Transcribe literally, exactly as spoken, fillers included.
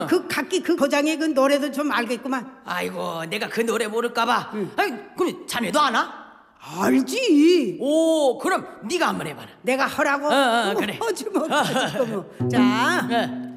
그 각기 그 고장의 그 노래도 좀 알겠구만. 아이고 내가 그 노래 모를까봐. 응. 아이 그럼 자네도 아나? 알지. 오 그럼 네가 한번 해봐라. 내가 하라고. 어, 어, 그래. 하지 뭐. 하지 뭐. 자. 네.